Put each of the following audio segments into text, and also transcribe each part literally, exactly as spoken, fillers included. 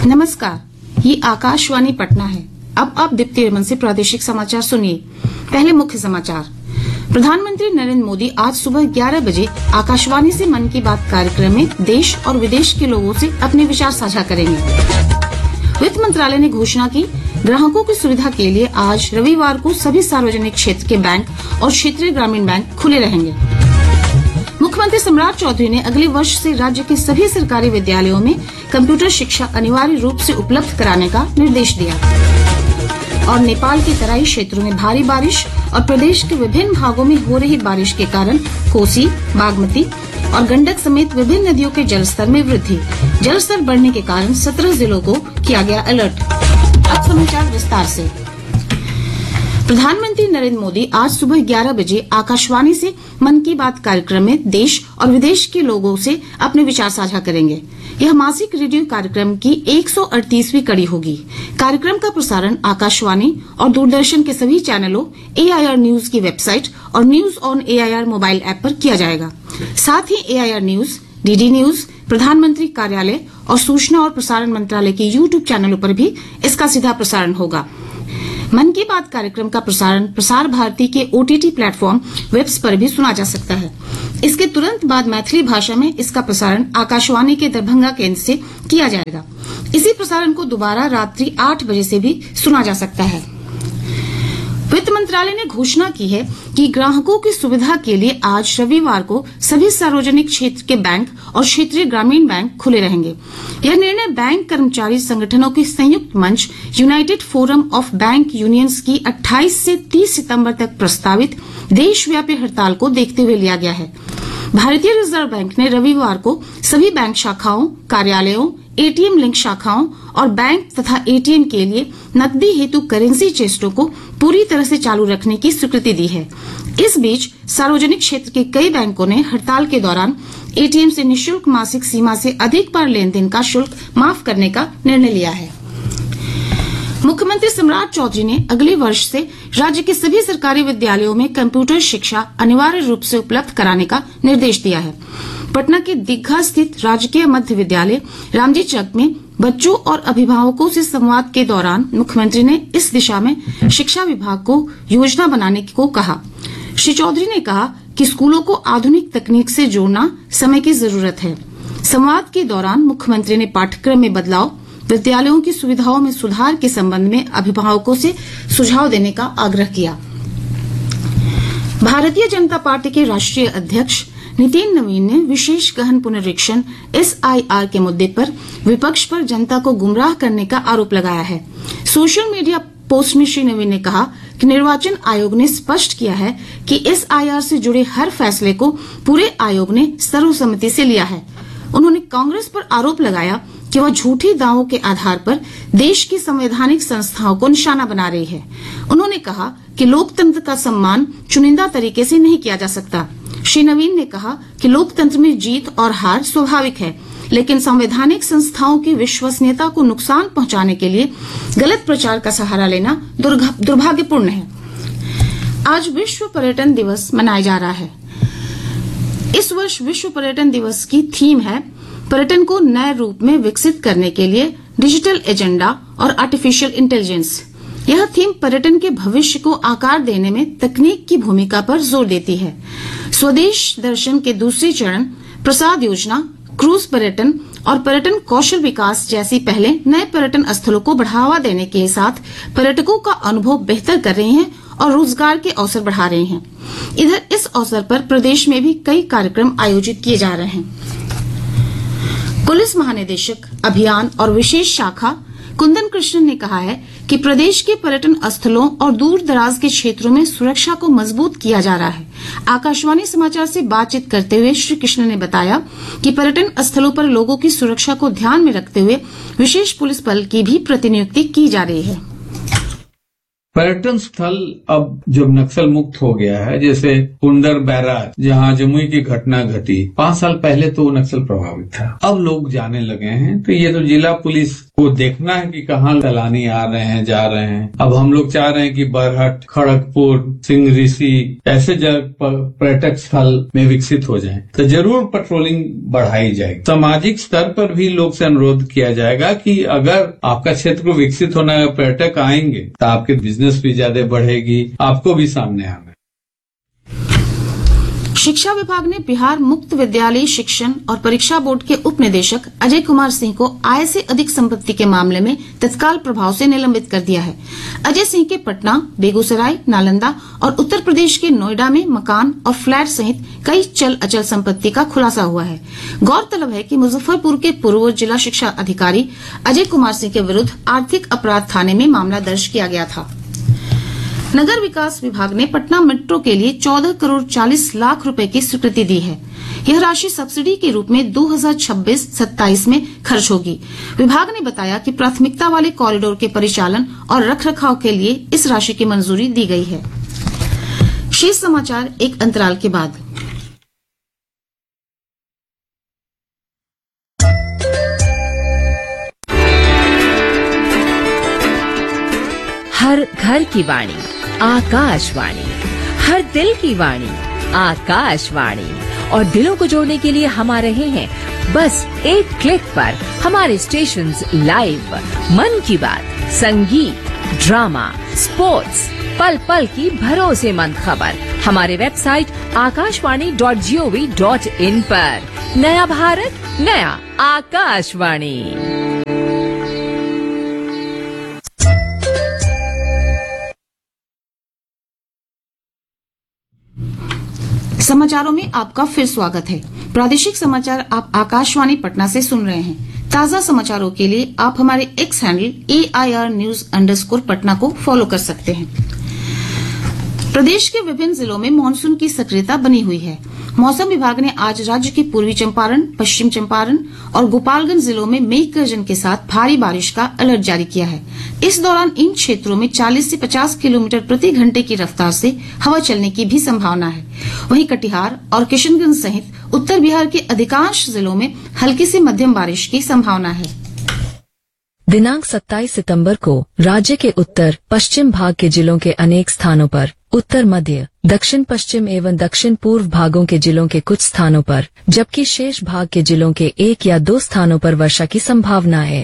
नमस्कार, ये आकाशवाणी पटना है। अब आप दीप्ति रमन से प्रादेशिक समाचार सुनिए। पहले मुख्य समाचार। प्रधानमंत्री नरेंद्र मोदी आज सुबह ग्यारह बजे आकाशवाणी से मन की बात कार्यक्रम में देश और विदेश के लोगों से अपने विचार साझा करेंगे। वित्त मंत्रालय ने घोषणा की, ग्राहकों की सुविधा के लिए आज रविवार को सभी सार्वजनिक क्षेत्र के बैंक और क्षेत्रीय ग्रामीण बैंक खुले रहेंगे। मुख्यमंत्री सम्राट चौधरी ने अगले वर्ष से राज्य के सभी सरकारी विद्यालयों में कंप्यूटर शिक्षा अनिवार्य रूप से उपलब्ध कराने का निर्देश दिया। और नेपाल के तराई क्षेत्रों में भारी बारिश और प्रदेश के विभिन्न भागों में हो रही बारिश के कारण कोसी, बागमती और गंडक समेत विभिन्न नदियों के जलस्तर में वृद्धि। जलस्तर बढ़ने के कारण सत्रह जिलों को किया गया अलर्ट। अब समाचार विस्तार से। प्रधानमंत्री नरेंद्र मोदी आज सुबह ग्यारह बजे आकाशवाणी से मन की बात कार्यक्रम में देश और विदेश के लोगों से अपने विचार साझा करेंगे। यह मासिक रेडियो कार्यक्रम की एक सौ अड़तीसवीं कड़ी होगी। कार्यक्रम का प्रसारण आकाशवाणी और दूरदर्शन के सभी चैनलों, ए आई आर न्यूज की वेबसाइट और news on A I R mobile app पर किया जाएगा। साथ ही ए I R news, D D news, प्रधानमंत्री कार्यालय और सूचना और प्रसारण मंत्रालय के यूट्यूब चैनलों पर भी इसका सीधा प्रसारण होगा। मन की बात कार्यक्रम का प्रसारण प्रसार भारती के O T T platform webs पर भी सुना जा सकता है। इसके तुरंत बाद मैथिली भाषा में इसका प्रसारण आकाशवाणी के दरभंगा केंद्र से किया जाएगा। इसी प्रसारण को दोबारा रात्रि आठ बजे से भी सुना जा सकता है। वित्त मंत्रालय ने घोषणा की है कि ग्राहकों की सुविधा के लिए आज रविवार को सभी सार्वजनिक क्षेत्र के बैंक और क्षेत्रीय ग्रामीण बैंक खुले रहेंगे। यह निर्णय बैंक कर्मचारी संगठनों के संयुक्त मंच United forum of bank unions की अट्ठाईस से तीस सितंबर तक प्रस्तावित देशव्यापी हड़ताल को देखते हुए लिया गया है। भारतीय रिजर्व बैंक ने रविवार को सभी बैंक शाखाओं, कार्यालयों, ए टी एम लिंक शाखाओं और बैंक तथा ए टी एम के लिए नकदी हेतु करेंसी चेस्टों को पूरी तरह से चालू रखने की स्वीकृति दी है। इस बीच सार्वजनिक क्षेत्र के कई बैंकों ने हड़ताल के दौरान ए टी एम से निःशुल्क मासिक सीमा से अधिक बार लेन देन का शुल्क माफ करने का निर्णय लिया है। मुख्यमंत्री सम्राट चौधरी ने अगले वर्ष से राज्य के सभी सरकारी विद्यालयों में कंप्यूटर शिक्षा अनिवार्य रूप से उपलब्ध कराने का निर्देश दिया है। पटना के दीघा स्थित राजकीय मध्य विद्यालय रामजी चक में बच्चों और अभिभावकों से संवाद के दौरान मुख्यमंत्री ने इस दिशा में शिक्षा विभाग को योजना बनाने को कहा। श्री चौधरी ने कहा कि स्कूलों को आधुनिक तकनीक से जोड़ना समय की जरूरत है। संवाद के दौरान मुख्यमंत्री ने पाठ्यक्रम में बदलाव, विद्यालयों की सुविधाओं में सुधार के संबंध में अभिभावकों से सुझाव देने का आग्रह किया। भारतीय जनता पार्टी के राष्ट्रीय अध्यक्ष नितिन नवीन ने विशेष गहन पुनरीक्षण एस आई आर के मुद्दे पर विपक्ष पर जनता को गुमराह करने का आरोप लगाया है। सोशल मीडिया पोस्ट में श्री नवीन ने कहा कि निर्वाचन आयोग ने स्पष्ट किया है कि एस आई आर से जुड़े हर फैसले को पूरे आयोग ने सर्वसम्मति से लिया है। उन्होंने कांग्रेस पर आरोप लगाया कि वह झूठी दावों के आधार पर देश की संवैधानिक संस्थाओं को निशाना बना रही है। उन्होंने कहा कि लोकतंत्र का सम्मान चुनिंदा तरीके से नहीं किया जा सकता। श्री नवीन ने कहा कि लोकतंत्र में जीत और हार स्वाभाविक है, लेकिन संवैधानिक संस्थाओं की विश्वसनीयता को नुकसान पहुंचाने के लिए गलत प्रचार का सहारा लेना दुर्भाग्यपूर्ण है। आज विश्व पर्यटन दिवस मनाया जा रहा है। इस वर्ष विश्व पर्यटन दिवस की थीम है पर्यटन को नए रूप में विकसित करने के लिए डिजिटल एजेंडा और आर्टिफिशियल इंटेलिजेंस। यह थीम पर्यटन के भविष्य को आकार देने में तकनीक की भूमिका पर जोर देती है। स्वदेश दर्शन के दूसरे चरण, प्रसाद योजना, क्रूज पर्यटन और पर्यटन कौशल विकास जैसी पहले नए पर्यटन स्थलों को बढ़ावा देने के साथ पर्यटकों का अनुभव बेहतर कर रहे हैं और रोजगार के अवसर बढ़ा रहे हैं। इधर इस अवसर पर प्रदेश में भी कई कार्यक्रम आयोजित किए जा रहे हैं। पुलिस महानिदेशक अभियान और विशेष शाखा कुंदन कृष्णन ने कहा है कि प्रदेश के पर्यटन स्थलों और दूर दराज के क्षेत्रों में सुरक्षा को मजबूत किया जा रहा है। आकाशवाणी समाचार से बातचीत करते हुए श्री कृष्ण ने बताया कि पर्यटन स्थलों पर लोगों की सुरक्षा को ध्यान में रखते हुए विशेष पुलिस बल की भी प्रतिनियुक्ति की जा रही है। पर्यटन स्थल अब जब नक्सल मुक्त हो गया है, जैसे कुंडर बैराज जहां जमुई की घटना घटी, पांच साल पहले तो नक्सल प्रभावित था, अब लोग जाने लगे हैं। तो ये तो जिला पुलिस को को देखना है कि कहाँ सैलानी आ रहे हैं, जा रहे हैं। अब हम लोग चाह रहे हैं कि बरहट, खड़गपुर, सिंगरीसी ऐसे जगह पर्यटक स्थल में विकसित हो जाएं, तो जरूर पेट्रोलिंग बढ़ाई जाएगी। सामाजिक स्तर पर भी लोग से अनुरोध किया जाएगा कि अगर आपका क्षेत्र को विकसित होना है, पर्यटक आएंगे तो आपके बिजनेस भी ज्यादा बढ़ेगी, आपको भी सामने आना। शिक्षा विभाग ने बिहार मुक्त विद्यालय शिक्षण और परीक्षा बोर्ड के उप निदेशक अजय कुमार सिंह को आय से अधिक संपत्ति के मामले में तत्काल प्रभाव से निलंबित कर दिया है। अजय सिंह के पटना, बेगूसराय, नालंदा और उत्तर प्रदेश के नोएडा में मकान और फ्लैट सहित कई चल अचल संपत्ति का खुलासा हुआ है। गौरतलब है कि मुजफ्फरपुर के पूर्व जिला शिक्षा अधिकारी अजय कुमार सिंह के विरुद्ध आर्थिक अपराध थाने में मामला दर्ज किया गया था। नगर विकास विभाग ने पटना मेट्रो के लिए चौदह करोड़ चालीस लाख रुपए की स्वीकृति दी है। यह राशि सब्सिडी के रूप में दो हज़ार छब्बीस सत्ताईस में खर्च होगी। विभाग ने बताया कि प्राथमिकता वाले कॉरिडोर के परिचालन और रखरखाव के लिए इस राशि की मंजूरी दी गई है। शेष समाचार एक अंतराल के बाद। हर घर की वाणी आकाशवाणी, हर दिल की वाणी आकाशवाणी। और दिलों को जोड़ने के लिए हम आ रहे हैं बस एक क्लिक पर। हमारे स्टेशंस लाइव, मन की बात, संगीत, ड्रामा, स्पोर्ट्स, पल पल की भरोसेमंद खबर हमारे website Akashvani dot G O V dot in पर। नया भारत, नया आकाशवाणी। समाचारों में आपका फिर स्वागत है। प्रादेशिक समाचार आप आकाशवाणी पटना से सुन रहे हैं। ताजा समाचारों के लिए आप हमारे x handle A I R news underscore Patna को फॉलो कर सकते हैं। प्रदेश के विभिन्न जिलों में मानसून की सक्रियता बनी हुई है। मौसम विभाग ने आज राज्य के पूर्वी चंपारण, पश्चिम चंपारण और गोपालगंज जिलों में मेघ गर्जन के साथ भारी बारिश का अलर्ट जारी किया है। इस दौरान इन क्षेत्रों में चालीस से पचास किलोमीटर प्रति घंटे की रफ्तार से हवा चलने की भी संभावना है। वहीं कटिहार और किशनगंज सहित उत्तर बिहार के अधिकांश जिलों में हल्की से मध्यम बारिश की संभावना है। दिनांक सत्ताईस सितंबर को राज्य के उत्तर पश्चिम भाग के जिलों के अनेक स्थानों पर, उत्तर मध्य, दक्षिण पश्चिम एवं दक्षिण पूर्व भागों के जिलों के कुछ स्थानों पर, जबकि शेष भाग के जिलों के एक या दो स्थानों पर वर्षा की संभावना है।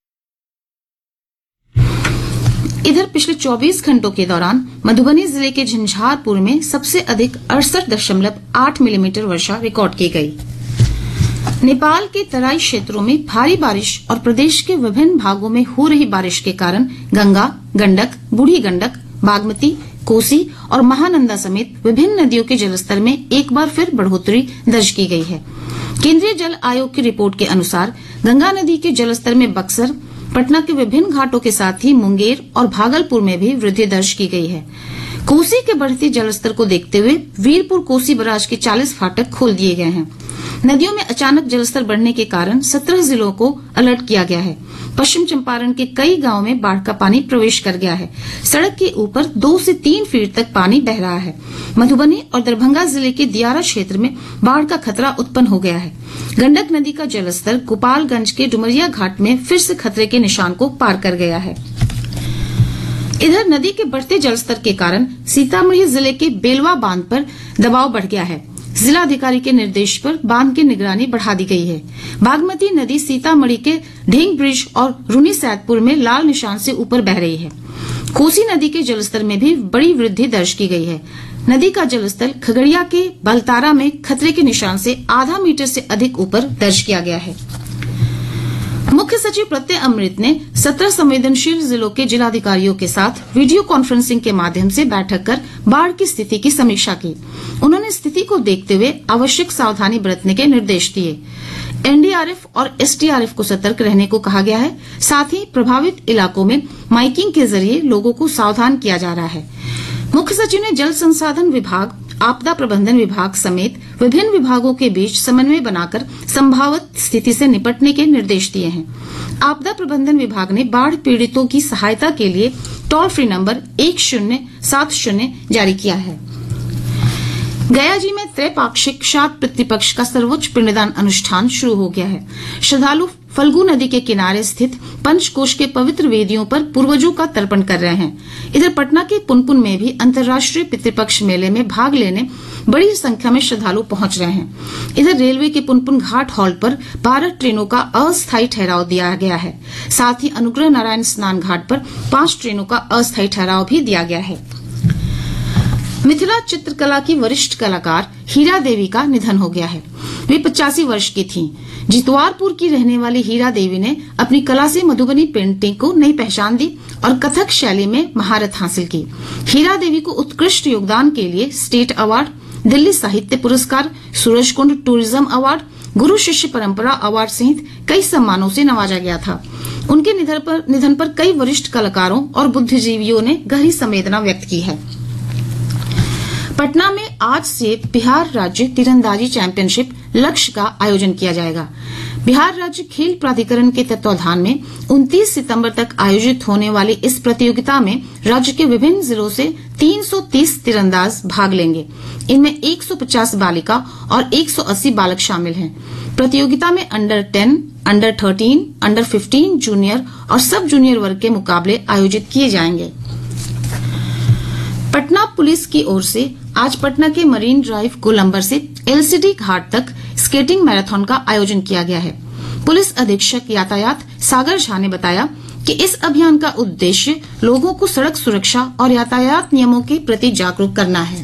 इधर पिछले चौबीस घंटों के दौरान मधुबनी जिले के झंझारपुर में सबसे अधिक अड़सठ दशमलव आठ मिलीमीटर वर्षा रिकॉर्ड की गई। नेपाल के तराई क्षेत्रों में भारी बारिश और प्रदेश के विभिन्न भागों में हो रही बारिश के कारण गंगा, गंडक, बूढ़ी गंडक, बागमती, कोसी और महानंदा समेत विभिन्न नदियों के जलस्तर में एक बार फिर बढ़ोतरी दर्ज की गई है। केंद्रीय जल आयोग की रिपोर्ट के अनुसार गंगा नदी के जलस्तर में बक्सर, पटना के विभिन्न घाटों के साथ ही मुंगेर और भागलपुर में भी वृद्धि दर्ज की गई है। कोसी के बढ़ते जलस्तर को देखते हुए वीरपुर कोसी बराज के चालीस फाटक खोल दिए गए हैं। नदियों में अचानक जलस्तर बढ़ने के कारण सत्रह जिलों को अलर्ट किया गया है। पश्चिम चंपारण के कई गांवों में बाढ़ का पानी प्रवेश कर गया है। सड़क के ऊपर दो से तीन फीट तक पानी बह रहा है। मधुबनी और दरभंगा जिले के दियारा क्षेत्र में बाढ़ का खतरा उत्पन्न हो गया है। गंडक नदी का जलस्तर गोपालगंज के डुमरिया घाट में फिर से खतरे के निशान को पार कर गया है। इधर नदी के बढ़ते जलस्तर के कारण सीतामढ़ी जिले के बेलवा बांध पर दबाव बढ़ गया है। जिलाधिकारी के निर्देश पर बांध की निगरानी बढ़ा दी गई है। बागमती नदी सीतामढ़ी के ढेंग ब्रिज और रूनी सैदपुर में लाल निशान से ऊपर बह रही है। कोसी नदी के जलस्तर में भी बड़ी वृद्धि दर्ज की गई है। नदी का जलस्तर खगड़िया के बलतारा में खतरे के निशान से आधा मीटर से अधिक ऊपर दर्ज किया गया है। मुख्य सचिव प्रत्यय अमृत ने सत्रह संवेदनशील जिलों के जिलाधिकारियों के साथ वीडियो कॉन्फ्रेंसिंग के माध्यम से बैठक कर बाढ़ की स्थिति की समीक्षा की। उन्होंने स्थिति को देखते हुए आवश्यक सावधानी बरतने के निर्देश दिए। एन डी आर एफ और एस डी आर एफ को सतर्क रहने को कहा गया है। साथ ही प्रभावित इलाकों में माइकिंग के जरिए लोगों को सावधान किया जा रहा है। मुख्य सचिव ने जल संसाधन विभाग, आपदा प्रबंधन विभाग समेत विभिन्न विभागों के बीच समन्वय बनाकर संभावित स्थिति से निपटने के निर्देश दिए हैं। आपदा प्रबंधन विभाग ने बाढ़ पीड़ितों की सहायता के लिए टोल फ्री नंबर एक शून्य सात शून्य जारी किया है। गया जी में त्रैपाक्षिक शाद पितृपक्ष का सर्वोच्च पिंडदान अनुष्ठान शुरू हो गया है। श्रद्धालु फल्गु नदी के किनारे स्थित पंचकोश के पवित्र वेदियों पर पूर्वजों का तर्पण कर रहे हैं। इधर पटना के पुनपुन में भी अंतर्राष्ट्रीय पितृपक्ष मेले में भाग लेने बड़ी संख्या में श्रद्धालु पहुंच रहे हैं। इधर रेलवे के पुनपुन घाट हॉल पर बारह ट्रेनों का अस्थायी ठहराव दिया गया है। साथ ही अनुग्रह नारायण स्नान घाट पर पांच ट्रेनों का अस्थायी ठहराव भी दिया गया है। मिथिला चित्रकला की वरिष्ठ कलाकार हीरा देवी का निधन हो गया है। वे पचासी वर्ष की थीं। जितवारपुर की रहने वाली हीरा देवी ने अपनी कला से मधुबनी पेंटिंग को नई पहचान दी और कथक शैली में महारत हासिल की। हीरा देवी को उत्कृष्ट योगदान के लिए स्टेट अवार्ड, दिल्ली साहित्य पुरस्कार, सूरजकुंड टूरिज्म अवार्ड, गुरु शिष्य परंपरा अवार्ड सहित कई सम्मानों से नवाजा गया था। उनके निधन पर निधन पर कई वरिष्ठ कलाकारों और बुद्धिजीवियों ने गहरी संवेदना व्यक्त की है। पटना में आज से बिहार राज्य तीरंदाजी चैंपियनशिप लक्ष्य का आयोजन किया जाएगा। बिहार राज्य खेल प्राधिकरण के तत्वाधान में उनतीस सितंबर तक आयोजित होने वाली इस प्रतियोगिता में राज्य के विभिन्न जिलों से तीन सौ तीस तीरंदाज भाग लेंगे। इनमें एक सौ पचास बालिका और एक सौ अस्सी बालक शामिल हैं। प्रतियोगिता में under ten, under thirteen, under fifteen, junior और सब जूनियर वर्ग के मुकाबले आयोजित किए जाएंगे। पटना पुलिस की ओर से आज पटना के मरीन ड्राइव गोलंबर से एलसीडी घाट तक स्केटिंग मैराथन का आयोजन किया गया है। पुलिस अधीक्षक यातायात सागर झा ने बताया कि इस अभियान का उद्देश्य लोगों को सड़क सुरक्षा और यातायात नियमों के प्रति जागरूक करना है।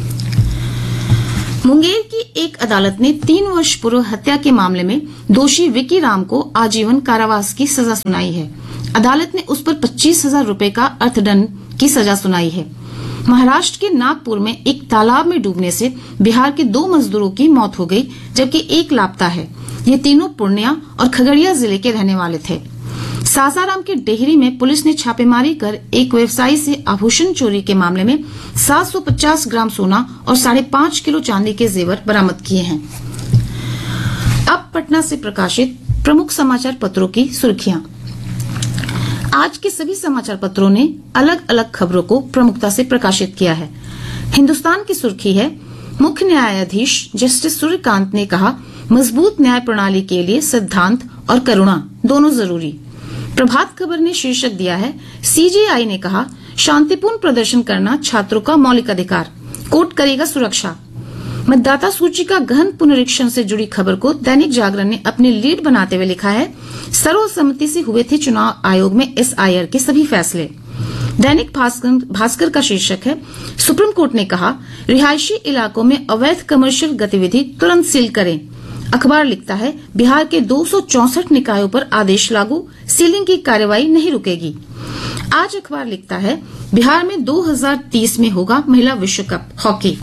मुंगेर की एक अदालत ने तीन वर्ष पूर्व हत्या के मामले में दोषी विकी राम को आजीवन कारावास की सजा सुनाई है। अदालत ने उस पर पच्चीस हजार रूपये का अर्थदंड की सजा सुनाई है। महाराष्ट्र के नागपुर में एक तालाब में डूबने से बिहार के दो मजदूरों की मौत हो गई, जबकि एक लापता है। ये तीनों पूर्णिया और खगड़िया जिले के रहने वाले थे। सासाराम के डेहरी में पुलिस ने छापेमारी कर एक व्यवसायी से आभूषण चोरी के मामले में सात सौ पचास ग्राम सोना और साढ़े पांच किलो चांदी के जेवर बरामद किए हैं। अब पटना से प्रकाशित प्रमुख समाचार पत्रों की सुर्खियां। आज के सभी समाचार पत्रों ने अलग अलग खबरों को प्रमुखता से प्रकाशित किया है। हिंदुस्तान की सुर्खी है, मुख्य न्यायाधीश जस्टिस सूर्यकांत ने कहा, मजबूत न्याय प्रणाली के लिए सिद्धांत और करुणा दोनों जरूरी। प्रभात खबर ने शीर्षक दिया है, सीजेआई ने कहा, शांतिपूर्ण प्रदर्शन करना छात्रों का मौलिक अधिकार, कोर्ट करेगा सुरक्षा। मतदाता सूची का गहन पुनरीक्षण से जुड़ी खबर को दैनिक जागरण ने अपनी लीड बनाते हुए लिखा है, सर्वसम्मति से हुए थे चुनाव आयोग में एसआईआर के सभी फैसले। दैनिक भास्कर, भास्कर का शीर्षक है, सुप्रीम कोर्ट ने कहा, रिहायशी इलाकों में अवैध कमर्शियल गतिविधि तुरंत सील करें। अखबार लिखता है, बिहार के दो सौ चौसठ निकायों पर आदेश लागू, सीलिंग की कार्रवाई नहीं रुकेगी। आज अखबार लिखता है, बिहार में दो हज़ार तीस में होगा महिला विश्व कप हॉकी।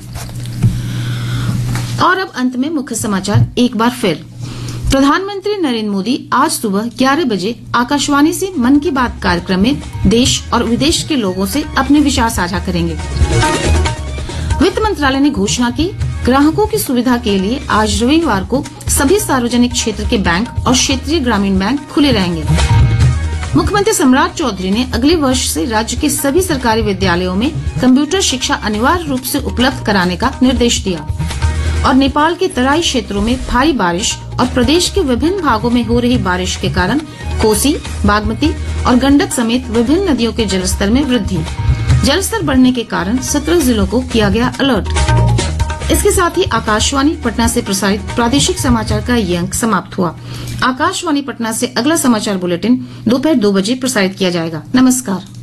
और अब अंत में मुख्य समाचार एक बार फिर। प्रधानमंत्री नरेंद्र मोदी आज सुबह ग्यारह बजे आकाशवाणी से मन की बात कार्यक्रम में देश और विदेश के लोगों से अपने विचार साझा करेंगे। वित्त मंत्रालय ने घोषणा की, ग्राहकों की सुविधा के लिए आज रविवार को सभी सार्वजनिक क्षेत्र के बैंक और क्षेत्रीय ग्रामीण बैंक खुले रहेंगे। मुख्यमंत्री सम्राट चौधरी ने अगले वर्ष से राज्य के सभी सरकारी विद्यालयों में कंप्यूटर शिक्षा अनिवार्य रूप से उपलब्ध कराने का निर्देश दिया। और नेपाल के तराई क्षेत्रों में भारी बारिश और प्रदेश के विभिन्न भागों में हो रही बारिश के कारण कोसी, बागमती और गंडक समेत विभिन्न नदियों के जलस्तर में वृद्धि। जलस्तर बढ़ने के कारण सत्रह जिलों को किया गया अलर्ट। इसके साथ ही आकाशवाणी पटना से प्रसारित प्रादेशिक समाचार का ये अंक समाप्त हुआ। आकाशवाणी पटना से अगला समाचार बुलेटिन दोपहर दो बजे प्रसारित किया जाएगा। नमस्कार।